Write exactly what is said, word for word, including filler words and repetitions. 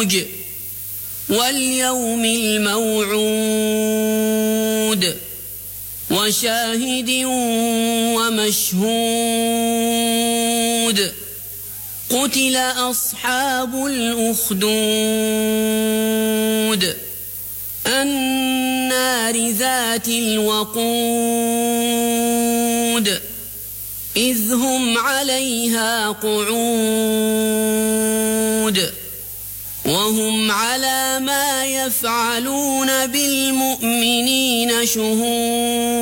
البروج واليوم الموعود وشاهد ومشهود قتل أصحاب الأخدود النار ذات الوقود إذ هم عليها قعود وهم على ما يفعلون بالمؤمنين شهود